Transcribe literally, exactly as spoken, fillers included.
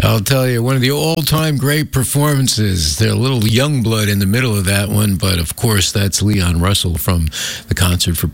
I'll tell you, one of the all-time great performances. There's a little young blood in the middle of that one, but of course, that's Leon Russell from the Concert for